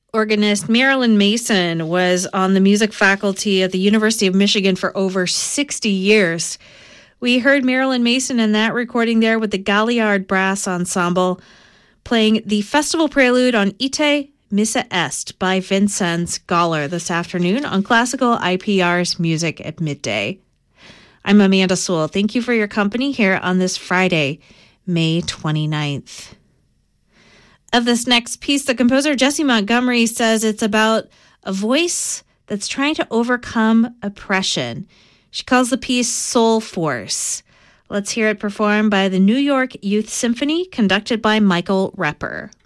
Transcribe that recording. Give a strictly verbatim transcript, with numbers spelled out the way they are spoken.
Organist Marilyn Mason was on the music faculty at the University of Michigan for over sixty years. We heard Marilyn Mason in that recording there with the Galliard Brass Ensemble playing the festival prelude on Ite Missa Est by Vincenz Galler this afternoon on Classical I P R's Music at Midday. I'm Amanda Sewell. Thank you for your company here on this Friday, May twenty-ninth. Of this next piece, the composer Jessie Montgomery says it's about a voice that's trying to overcome oppression. She calls the piece Soul Force. Let's hear it performed by the New York Youth Symphony, conducted by Michael Repper.